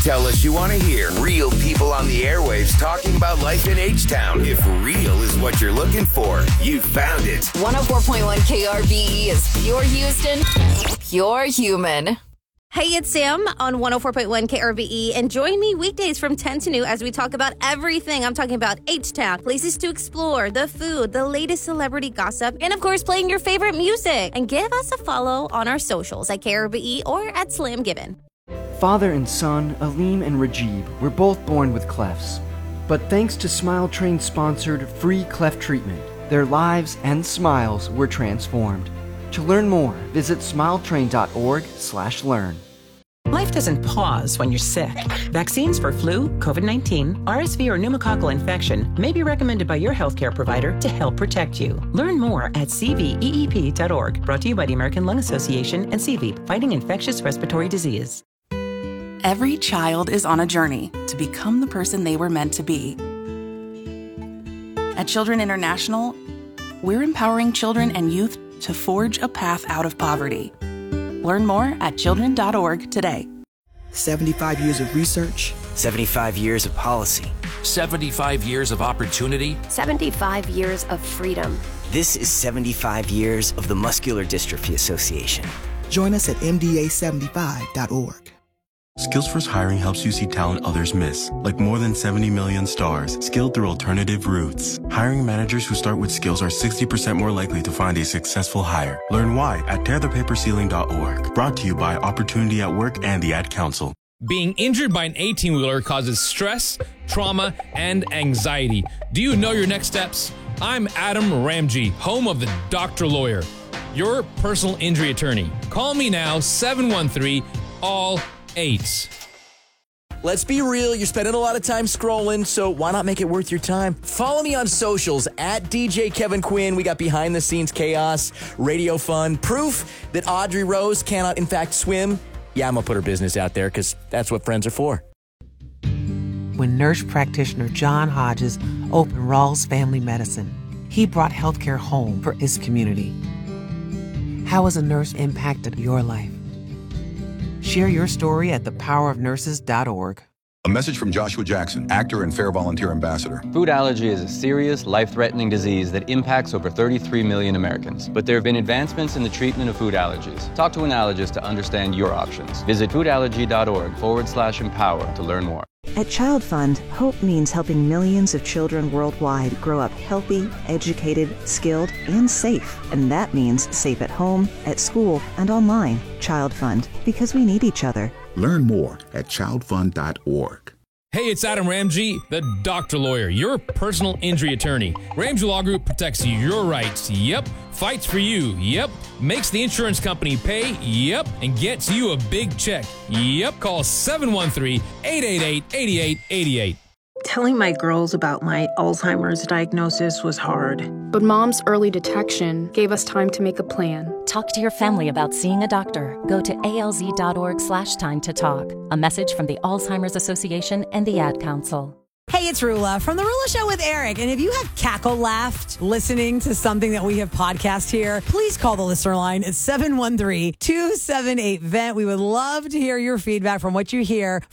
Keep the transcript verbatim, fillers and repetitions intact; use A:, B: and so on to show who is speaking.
A: tell us you want to hear. Real people on the airwaves talking about life in H-Town. If real is what you're looking for, you found it.
B: one oh four point one K R B E is pure Houston, pure human.
C: Hey, it's Sam on one oh four point one K R B E, and join me weekdays from ten to noon as we talk about everything. I'm talking about H-Town, places to explore, the food, the latest celebrity gossip, and of course, playing your favorite music. And give us a follow on our socials at K R B E or at Slam Given.
D: Father and son, Aleem and Rajib, were both born with clefts. But thanks to Smile Train's sponsored free cleft treatment, their lives and smiles were transformed. To learn more, visit smiletrain.org slash learn.
E: Life doesn't pause when you're sick. Vaccines for flu, COVID nineteen, R S V, or pneumococcal infection may be recommended by your healthcare provider to help protect you. Learn more at c v e e p dot org. Brought to you by the American Lung Association and C V E P, fighting infectious respiratory disease.
F: Every child is on a journey to become the person they were meant to be. At Children International, we're empowering children and youth to forge a path out of poverty. Learn more at children dot org today.
G: seventy-five years of research.
H: seventy-five years of policy.
I: seventy-five years of opportunity.
J: seventy-five years of freedom.
H: This is seventy-five years of the Muscular Dystrophy Association.
G: Join us at M D A seventy-five dot org.
K: Skills First Hiring helps you see talent others miss, like more than seventy million stars, skilled through alternative routes. Hiring managers who start with skills are sixty percent more likely to find a successful hire. Learn why at tear the paper ceiling dot org. Brought to you by Opportunity at Work and the Ad Council.
L: Being injured by an eighteen-wheeler causes stress, trauma, and anxiety. Do you know your next steps? I'm Adam Ramji, home of the Doctor Lawyer, your personal injury attorney. Call me now, seven one three, all eight.
M: Let's be real, you're spending a lot of time scrolling, so why not make it worth your time? Follow me on socials at D J Kevin Quinn. We got behind the scenes chaos, radio fun, proof that Audrey Rose cannot in fact swim. Yeah, I'm gonna put her business out there because that's what friends are for.
N: When nurse practitioner John Hodges opened Rawls Family Medicine, he brought healthcare home for his community. How has a nurse impacted your life? Share your story at the power of nurses dot org.
O: A message from Joshua Jackson, actor and Fair Volunteer Ambassador.
P: Food allergy is a serious, life-threatening disease that impacts over thirty-three million Americans. But there have been advancements in the treatment of food allergies. Talk to an allergist to understand your options. Visit foodallergy.org forward slash empower to learn more.
Q: At Child Fund, hope means helping millions of children worldwide grow up healthy, educated, skilled, and safe. And that means safe at home, at school, and online. Child Fund, because we need each other.
R: Learn more at child fund dot org.
L: Hey, it's Adam Ramji, the Doctor Lawyer, your personal injury attorney. Ramji Law Group protects your rights, yep. Fights for you, yep. Makes the insurance company pay, yep. And gets you a big check, yep. Call seven one three, eight eight eight, eight eight eight eight.
S: Telling my girls about my Alzheimer's diagnosis was hard.
T: But Mom's early detection gave us time to make a plan.
U: Talk to your family about seeing a doctor. Go to alz.org slash time to talk. A message from the Alzheimer's Association and the Ad Council.
V: Hey, it's Rula from The Rula Show with Eric. And if you have cackle laughed listening to something that we have podcast here, please call the listener line at seven one three, two seven eight, V E N T. We would love to hear your feedback from what you hear